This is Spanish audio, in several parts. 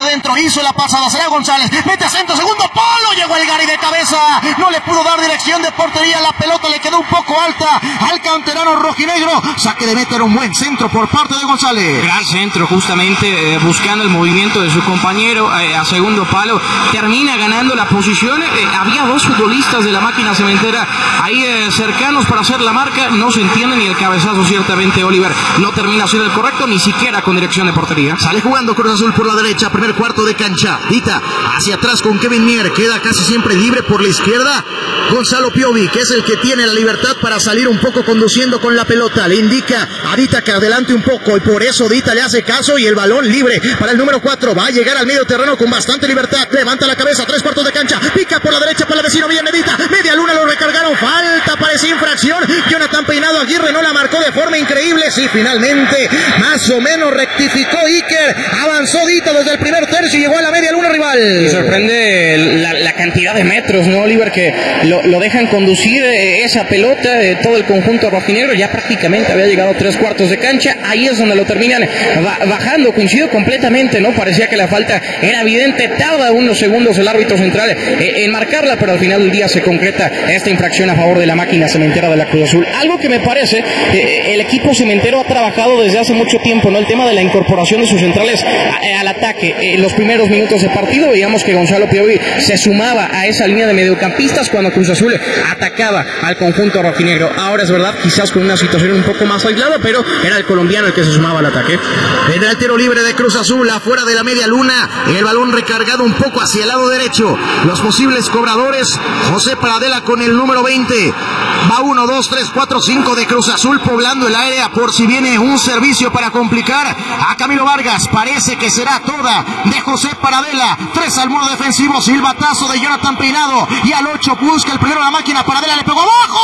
adentro, hizo la pasada, será González, mete centro, segundo palo, llegó el Gary de cabeza, no le pudo dar dirección de portería, la pelota le quedó un poco alta al canterano rojinegro, saque de meta, era un buen centro por parte de González. Gran centro, justamente buscando el movimiento de su compañero a segundo palo, termina ganando la posición. Había dos futbolistas de la máquina cementera ahí cercanos para hacer la marca, no se entiende, ni el cabezazo ciertamente Oliver no termina siendo el correcto, ni siquiera con dirección de portería. Sale jugando Cruz Azul por la derecha, primer cuarto de cancha, Dita hacia atrás con Kevin Mier, queda casi siempre libre por la izquierda Gonzalo Piovi, que es el que tiene la libertad para salir un poco conduciendo con la pelota, le indica a Dita que adelante un poco y por eso Dita le hace caso y el balón libre para el número 4, va a llegar al medio terreno con bastante libertad, levanta la cabeza, tres cuartos de cancha, pica por la derecha para el vecino, viene Dita, media luna, lo recargaron, falta, parece infracción, Jonathan Peinado Aguirre no la marcó de forma increíble, sí, finalmente, más o menos rectificó Iker, avanzó Dita desde el primer tercio y llegó a la media luna rival. Me sorprende la cantidad de metros, ¿no, Oliver? Que lo dejan conducir esa pelota de todo el conjunto rojinegro, ya prácticamente había llegado a tres cuartos de cancha, ahí es donde lo terminan bajando, coincido completamente, ¿no? Parecía que la falta era evidente, tarda unos segundos el árbitro central en marcarla, pero al final del día se concreta esta infracción a favor de la máquina cementera de la Cruz Azul. Algo que me parece, el equipo cementero ha trabajado desde hace mucho tiempo, ¿no? El tema de la incorporación de sus centrales al ataque. En los primeros minutos de partido veíamos que Gonzalo Piovi se sumaba a esa línea de mediocampistas cuando Cruz Azul atacaba al conjunto rojinegro. Ahora es verdad, quizás con una situación un poco más aislada, pero era el colombiano el que se sumaba al ataque. En el tiro libre de Cruz Azul, afuera de la media luna, el balón recargado un poco hacia el lado derecho. Los posibles cobradores, José Pradela con el número 20. Va 1, 2, 3, 4, 5 de Cruz Azul poblando el área por si viene un servicio para complicar a Camilo Vargas. Parece que será toda de José Paradela. 3 al muro defensivo, silbatazo de Jonathan Peinado. Y al 8 busca el primero la máquina. Paradela le pegó abajo.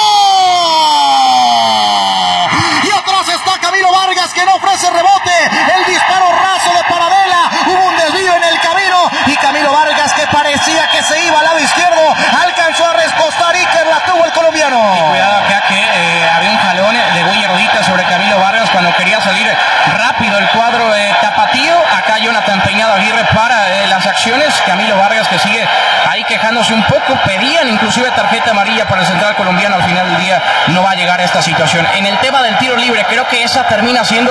Y atrás está Camilo Vargas que no ofrece rebote. El disparo raso de Paradela. Hubo un desvío en el camino. Y Camilo Vargas, que parecía que se iba al lado izquierdo, alcanzó a respostar. Iker la tuvo el colombiano. Y cuidado acá que había un jalón de Guille Rodita sobre Camilo Vargas cuando quería salir rápido el cuadro de tapatío. Acá Jonathan Peinado Aguirre para las acciones. Camilo Vargas que sigue ahí quejándose un poco. Pedían inclusive tarjeta amarilla para el central colombiano. Al final del día no va a llegar a esta situación. En el tema del tiro libre, creo que esa termina siendo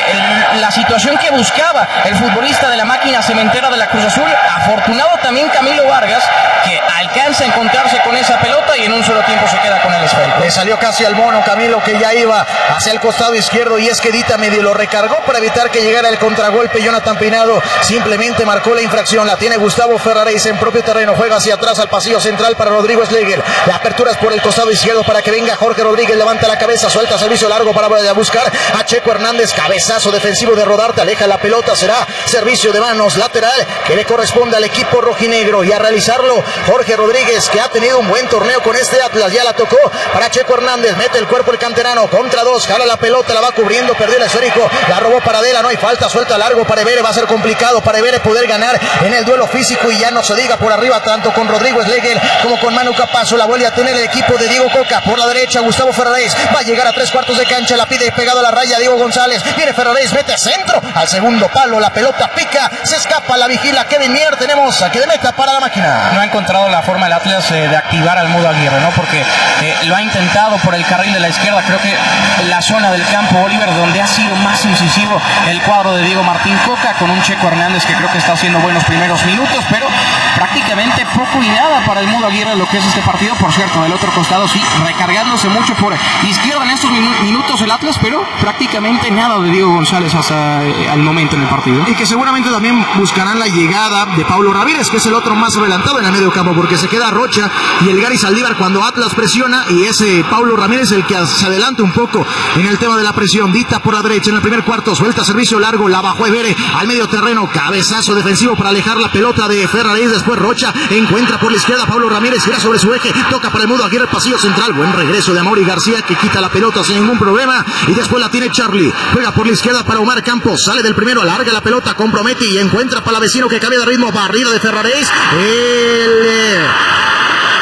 la situación que buscaba el futbolista de la máquina cementera de la Cruz Azul. Afortunado también Camilo Vargas, que alcanza a encontrarse con esa pelota y en un solo tiempo se queda con el esférico. Le salió casi al mono Camilo, que ya iba hacia el costado izquierdo, y es que Dita medio lo recargó para evitar que llegara el contragolpe. Jonathan Peinado simplemente marcó la infracción. La tiene Gustavo Ferraréis en propio terreno, juega hacia atrás al pasillo central para Rodrigo Schlegel. La apertura es por el costado izquierdo para que venga Jorge Rodríguez, levanta la cabeza, suelta servicio largo para buscar a Checo Hernández, cabezazo defensivo de Rodarte, aleja la pelota, será servicio de manos lateral que le corresponde al equipo rojinegro, y a realizarlo Jorge Rodríguez, que ha tenido un buen torneo con este Atlas. Ya la tocó para Checo Hernández, mete el cuerpo el canterano, contra dos, jala la pelota, la va cubriendo, perdió el esférico, la robó Paradela, no hay falta, suelta largo para Evere, va a ser complicado para Evere poder ganar en el duelo físico, y ya no se diga por arriba tanto con Rodrigo Schlegel como con Manu Capazo. La vuelve a tener el equipo de Diego Coca por la derecha. Gustavo Ferraréis va a llegar a tres cuartos de cancha, la pide pegado a la raya Diego González, viene Ferraréis, mete centro al segundo palo, la pelota pica, se escapa, la vigila Kevin Mier. Tenemos saque de meta para la máquina. No ha encontrado la forma el Atlas de activar al Mudo Aguirre, ¿no? Porque lo ha intentado por el carril de la izquierda, creo que la zona del campo, Oliver, donde ha sido más incisivo el cuadro de Diego Martín Coca, con un Checo Hernández que creo que está haciendo buenos primeros minutos, pero prácticamente poco y nada para el Mudo Aguirre lo que es este partido. Por cierto, del otro costado sí, recargándose mucho por izquierda en estos minutos el Atlas, pero prácticamente nada de Diego González hasta el momento en el partido. Y que seguramente también buscarán la llegada de Pablo Ramírez, que es el otro más adelantado en el medio campo, porque se queda Rocha y el Gary Saldívar cuando Atlas presiona, y ese Pablo Ramírez el que se adelanta un poco en el tema de la presión. Dita por la derecha en el primer cuarto, suelta servicio largo, la bajó Evere al medio terreno, cabezazo defensivo para alejar la pelota de Ferraréis. Después Rocha encuentra por la izquierda Pablo Ramírez, gira sobre su eje, toca para el Mudo Aguirre, pasillo central, buen regreso de Amaury García, que quita la pelota sin ningún problema, y después la tiene Charlie, juega por la izquierda para Omar Campos, sale del primero, alarga la pelota, compromete y encuentra para la vecino que cambia de ritmo, barrida de Ferraréis,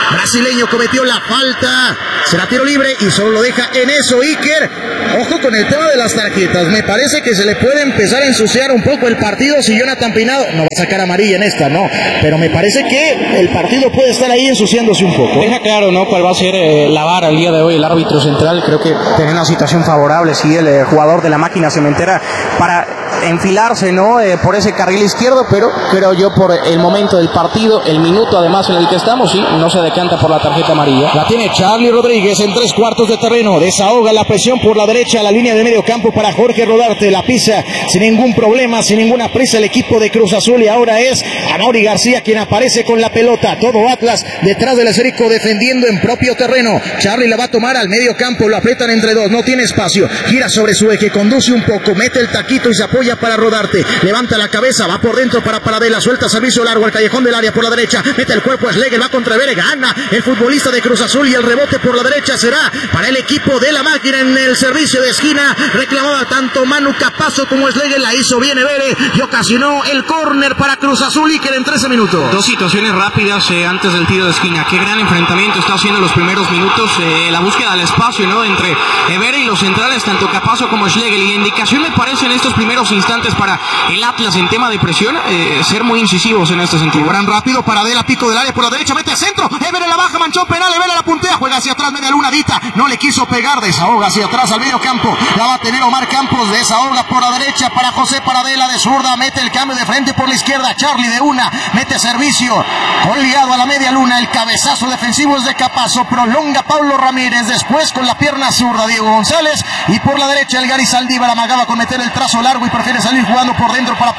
brasileño cometió la falta, será tiro libre y solo lo deja en eso Iker. Ojo con el tema de las tarjetas, me parece que se le puede empezar a ensuciar un poco el partido si Jonathan Peinado no va a sacar amarilla en esta, no, pero me parece que el partido puede estar ahí ensuciándose un poco. Deja claro, ¿no?, cuál va a ser la vara el día de hoy, el árbitro central. Creo que tiene una situación favorable si el jugador de la Máquina Cementera para enfilarse, ¿no?, por ese carril izquierdo, pero creo yo por el momento del partido, el minuto además en el que estamos, sí, no se decanta por la tarjeta amarilla. La tiene Charlie Rodríguez en 3/4 de terreno, desahoga la presión por la derecha, la línea de medio campo para Jorge Rodarte, la pisa sin ningún problema, sin ninguna prisa el equipo de Cruz Azul, y ahora es Amaury García quien aparece con la pelota, todo Atlas detrás del esférico defendiendo en propio terreno. Charlie la va a tomar al medio campo, lo aprietan entre dos, no tiene espacio, gira sobre su eje, conduce un poco, mete el taquito y se apoya para Rodarte, levanta la cabeza, va por dentro para Paradela, suelta servicio largo al callejón del área por la derecha, mete el cuerpo a Schlegel, va contra Vere, gana el futbolista de Cruz Azul y el rebote por la derecha será para el equipo de la Máquina en el servicio de esquina, reclamaba tanto Manu Capazo como Schlegel, la hizo bien Vere y ocasionó el córner para Cruz Azul y que en 13 minutos. Dos situaciones rápidas antes del tiro de esquina, qué gran enfrentamiento está haciendo los primeros minutos, la búsqueda del espacio, ¿no?, entre Vere y los centrales, tanto Capazo como Schlegel, y la indicación me parece en estos primeros instantes para el Atlas en tema de presión, ser muy incisivos en este sentido. Gran rápido, Paradela, pico del área por la derecha, mete al centro, Vere la baja, manchó penal, Vere la puntea, juega hacia atrás, media luna, Dita, no le quiso pegar, desahoga hacia atrás al medio campo, la va a tener Omar Campos, desahoga por la derecha para José Paradela de zurda, mete el cambio de frente por la izquierda, Charlie de una, mete servicio, colgado a la media luna, el cabezazo defensivo es de Capazo, prolonga Pablo Ramírez, después con la pierna zurda Diego González, y por la derecha el Gary Saldívar amagaba con meter el trazo largo y prefiere salir jugando por dentro para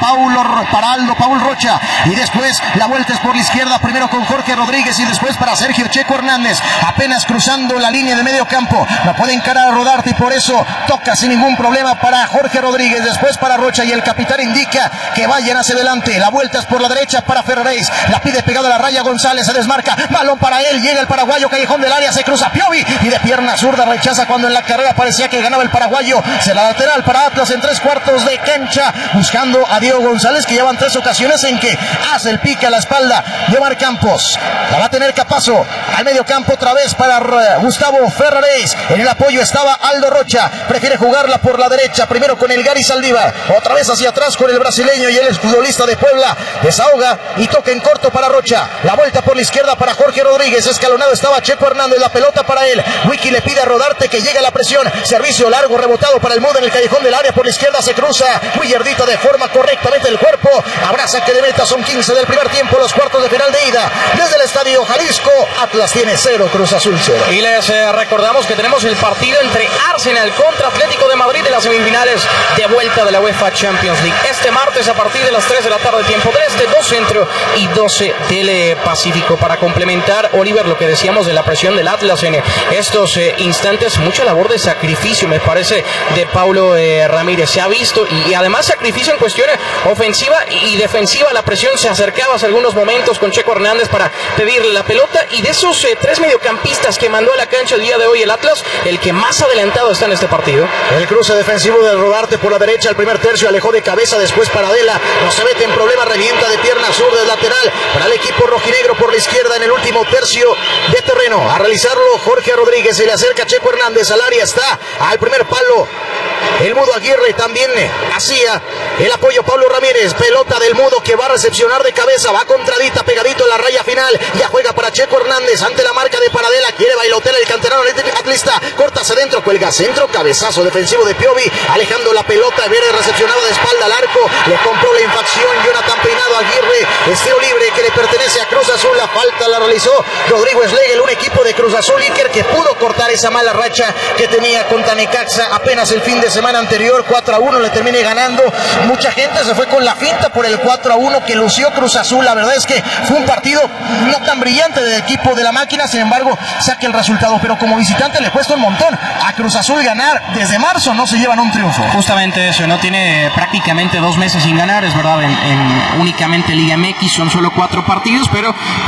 Aldo Paul Rocha, y después la vuelta es por la izquierda, primero con Jorge Rodríguez y después para Sergio Checo Hernández, apenas cruzando la línea de medio campo, no puede encarar a Rodarte y por eso toca sin ningún problema para Jorge Rodríguez, después para Rocha y el capitán indica que vayan hacia adelante, la vuelta es por la derecha para Ferraréis, la pide pegado a la raya González, se desmarca, balón para él, llega el paraguayo, callejón del área, se cruza Piovi y de pierna zurda rechaza cuando en la carrera parecía que ganaba el paraguayo, se la lateral para Atlas en 3/4 de cancha, buscando a Diego González que llevan 3 ocasiones en que hace el pique a la espalda de Omar Campos, la va a tener Capazo, al medio campo otra vez para Gustavo Ferraréis, en el apoyo estaba Aldo Rocha, prefiere jugarla por la derecha, primero con el Gary Saldívar, otra vez hacia atrás con el brasileño y el futbolista de Puebla, desahoga y toca en corto para Rocha, la vuelta por la izquierda para Jorge Rodríguez, escalonado estaba Checo Hernández, la pelota para él, Wiki le pide a Rodarte que llegue a la presión, servicio largo rebotado para el Mudo en el callejón del área, por la izquierda se cruza, Willardita de forma correctamente el cuerpo, abraza que de meta, son 15 del primer tiempo, los cuartos de final de ida, desde el estadio Jalisco, Atlas tiene 0, Cruz Azul 0. Y les recordamos que tenemos el partido entre Arsenal contra Atlético de Madrid en las semifinales de vuelta de la UEFA Champions League, este martes a partir de las 3 de la tarde, tiempo del este, 2 centro y 12 del Pacífico. Para complementar, Oliver, lo que decíamos de la presión del Atlas en estos instantes, mucha labor de sacrificio, me parece, de Paulo Ramírez, se ha visto, y además sacrificio en cuestión ofensiva y defensiva, la presión se acercaba hace algunos momentos con Checo Hernández para pedirle la pelota, y de esos 3 mediocampistas que mandó a la cancha el día de hoy el Atlas, el que más adelantado está en este partido. El cruce defensivo de Rodarte por la derecha, el primer tercio alejó de cabeza, después Paradela, no se mete en problema, revienta de pierna zurda, del lateral para el equipo rojinegro por la izquierda en el último tercio de terreno, a realizarlo Jorge Rodríguez, se le acerca Checo Hernández al área, está al primer palo el Mudo Aguirre, también hacía el apoyo Pablo Ramírez, pelota del Mudo que va a recepcionar de cabeza, va contradita, pegadito a la raya final, ya juega para Checo Hernández ante la marca de Paradela, quiere bailotear el canterano atlista, corta hacia adentro, cuelga centro, cabezazo defensivo de Piovi, alejando la pelota, viene recepcionado de espalda al arco, le compró la infracción Jonathan Peinado, Aguirre, estilo libre que le pertenece a Cruz Azul, la falta la realizó Rodrigo Schlegel, un equipo de Cruz Azul, Iker, que pudo cortar esa mala racha que tenía contra Necaxa apenas el fin de semana anterior, 4-1 le termine ganando, mucha gente se fue con la finta por el 4-1 que lució Cruz Azul, la verdad es que fue un partido no tan brillante del equipo de la Máquina, sin embargo saque el resultado, pero como visitante le cuesta un montón a Cruz Azul ganar, desde marzo no se llevan un triunfo. Justamente eso, no tiene prácticamente 2 meses sin ganar, es verdad, en únicamente Liga MX son solo 4 partidos, pero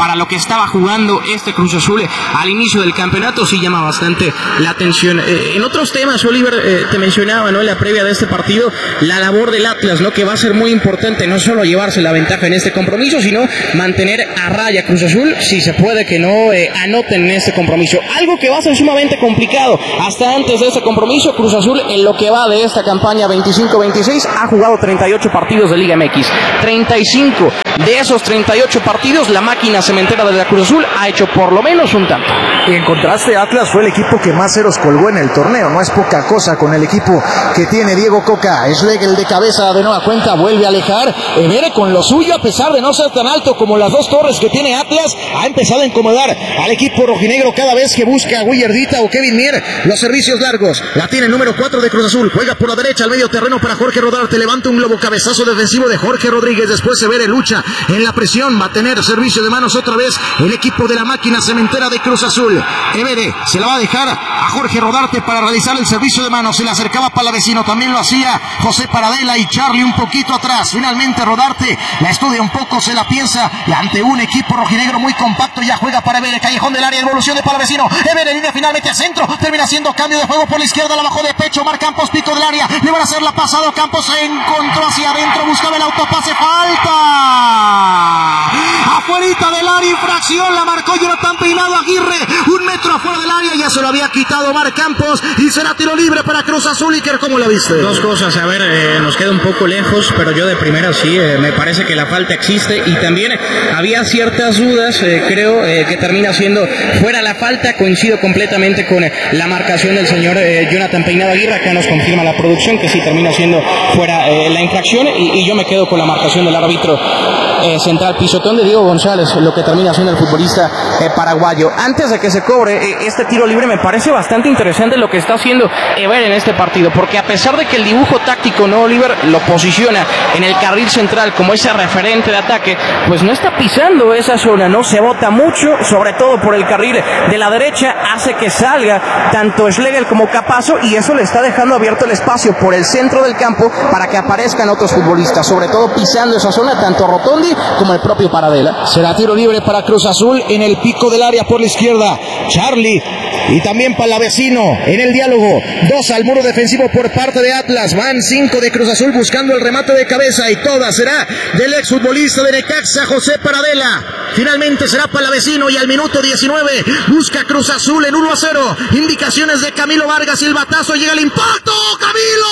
para lo que estaba jugando este Cruz Azul al inicio del campeonato, sí llama bastante la atención. En otros temas, Oliver, te mencionaba, ¿no?, en la previa de este partido, la labor del Atlas, ¿no?, que va a ser muy importante, no solo llevarse la ventaja en este compromiso, sino mantener a raya Cruz Azul, si se puede que no anoten en este compromiso. Algo que va a ser sumamente complicado. Hasta antes de este compromiso, Cruz Azul, en lo que va de esta campaña 25-26, ha jugado 38 partidos de Liga MX. 35 de esos 38 partidos, la máquina cementera de la Cruz Azul ha hecho por lo menos un tanto. Y en contraste, Atlas fue el equipo que más ceros colgó en el torneo. No es poca cosa con el equipo que tiene Diego Coca. Schlegel de cabeza de nueva cuenta, vuelve a alejar. Evere con lo suyo, a pesar de no ser tan alto como las dos torres que tiene Atlas, ha empezado a incomodar al equipo rojinegro cada vez que busca a Willardita o Kevin Mier los servicios largos. La tiene el número 4 de Cruz Azul, juega por la derecha al medio terreno para Jorge Rodarte, levanta un globo, cabezazo defensivo de Jorge Rodríguez, después Evere lucha en la presión, va a tener servicio de manos otra vez el equipo de la máquina cementera de Cruz Azul. Evere se la va a dejar a Jorge Rodarte para realizar el servicio de manos, se le acercaba Palavecino, también lo hacía José Paradela y Charlie un poquito atrás. Finalmente Rodarte la estudia un poco, se la piensa, y ante un equipo rojinegro muy compacto ya juega para Evere, callejón del área, evolución de Palavecino, Evere línea finalmente a centro, termina haciendo cambio de juego por la izquierda, la bajó de pecho, Omar Campos, pico del área, le van a hacer la pasada, Campos se encontró hacia adentro, buscaba el autopase, falta afuerita del área, infracción, la marcó Jonathan Peinado Aguirre, 1 metro afuera del área, ya se lo había quitado Omar Campos y será tiro libre para Cruz Azul. Iker, ¿cómo la viste? Dos cosas, a ver, nos queda un poco lejos, pero yo de primera sí, me parece que la falta existe y también había ciertas dudas, creo que termina siendo fuera la falta, coincido completamente con la marcación del señor Jonathan Peinado Aguirre, acá nos confirma la producción que sí termina siendo fuera la infracción y yo me quedo con la marcación del árbitro central, pisotón de Diego González, lo que termina siendo el futbolista paraguayo. Antes de que se cobre este tiro libre, me parece bastante interesante lo que está haciendo Evere en este partido, porque a pesar de que el dibujo táctico, no, Oliver, lo posiciona en el carril central como ese referente de ataque, pues no está pisando esa zona, no se bota mucho, sobre todo por el carril de la derecha, hace que salga tanto Schlegel como Capazo y eso le está dejando abierto el espacio por el centro del campo para que aparezcan otros futbolistas, sobre todo pisando esa zona, tanto Rotondi como el propio Paradela. Será tiro libre para Cruz Azul en el pico del área por la izquierda. Charlie y también Palavecino en el diálogo. 2 al muro defensivo por parte de Atlas. Van 5 de Cruz Azul buscando el remate de cabeza y toda será del exfutbolista de Necaxa, José Paradela. Finalmente será Palavecino y al minuto 19 busca Cruz Azul en 1-0. Indicaciones de Camilo Vargas y el batazo, llega el impacto. ¡Camilo!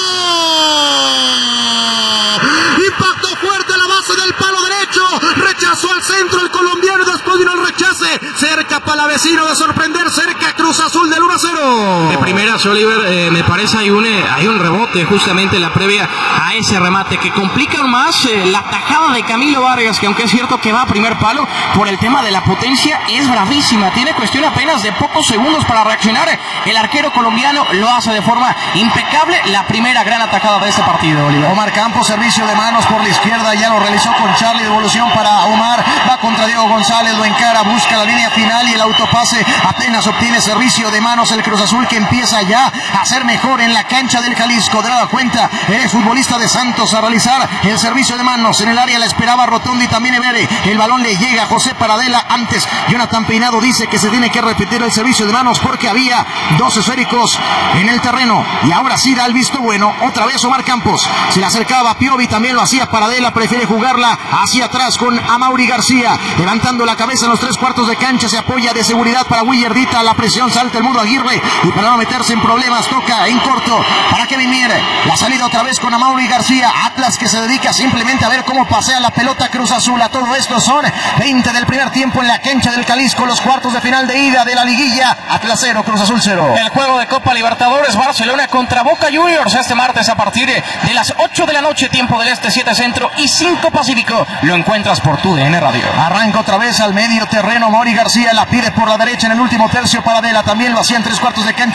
Impacto fuerte a la base del palo derecho, rechazó al centro el colombiano y después vino el rechace, cerca Palavecino de sorprender, cerca Cruz Azul del 1-0. De primeras, Oliver, me parece hay un rebote justamente en la previa a ese remate que complica aún más la tajada de Camilo Vargas, que aunque es cierto que va a primer palo, por el tema de la potencia es bravísima, tiene cuestión apenas de pocos segundos para reaccionar, el arquero colombiano lo hace de forma impecable, la primera gran atajada de este partido, Oliver. Omar Campos, servicio de manos por la izquierda, ya lo realizó con Charlie, devolución para Omar, va contra Diego González, lo encara, busca la línea final y el autopase, apenas obtiene servicio de manos el Cruz Azul, que empieza ya a ser mejor en la cancha del Jalisco. De nada cuenta el futbolista de Santos a realizar el servicio de manos en el área, la esperaba Rotondi, también Evere, el balón le llega a José Paradela, antes Jonathan Peinado dice que se tiene que repetir el servicio de manos porque había 2 esféricos en el terreno y ahora sí da el visto bueno, otra vez Omar Campos, se le acercaba a Piovi, también lo hacía Paradela, prefiere jugarla hacia atrás con Amaury García, levantando la cabeza en los 3/4 de cancha, se apoya de seguridad para Willardita, la presión, salta el Mudo Aguirre y para no meterse en problemas toca en corto para Kevin Mier, la salida otra vez con Amaury García, Atlas que se dedica simplemente a ver cómo pasea la pelota Cruz Azul. A todo esto son 20 del primer tiempo en la cancha del Jalisco, los cuartos de final de ida de la liguilla. Atlas 0, Cruz Azul 0. El juego de Copa Libertadores, Barcelona contra Boca Juniors este martes a partir de las 8 de la noche, tiempo del este, 7 centro y 5 pacífico. Lo encuentras por TUDN Radio. Arranca otra vez al medio terreno, Amaury García la pide por la derecha en el último tercio, Paradela también lo hacía en 3/4 de cancha, Palavecino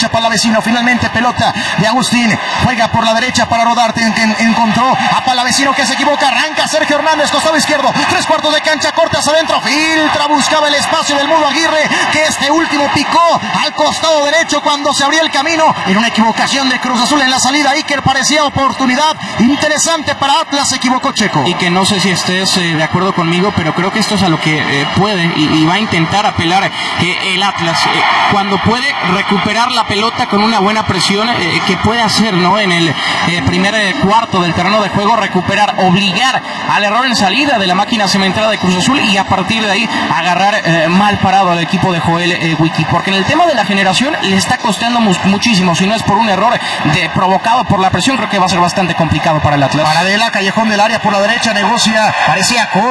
Palavecino. Finalmente pelota de Agustín, juega por la derecha para Rodarte, encontró a Palavecino que se equivoca, arranca Sergio Hernández, costado izquierdo, 3/4 de cancha, corta hacia adentro, filtra, buscaba el espacio del Mudo Aguirre, que este último picó al costado derecho cuando se abría el camino, en una equivocación de Cruz Azul en la salida, Iker parecía oportunidad interesante para Atlas, se equivocó Checo. Y que no sé si estés de acuerdo conmigo, pero creo que esto es a lo que puede y va a intentar apelar el Atlas, cuando puede recuperar la pelota con una buena presión, que puede hacer, ¿no? En el primer cuarto del terreno de juego, recuperar, obligar al error en salida de la máquina cementera de Cruz Azul y a partir de ahí agarrar mal parado al equipo de Joel Wiki, porque en el tema de la generación le está costando muchísimo, si no es por un error provocado por la presión, creo que va a ser bastante complicado para el Atlas. Paradela, callejón del área por la derecha, negocia, parecía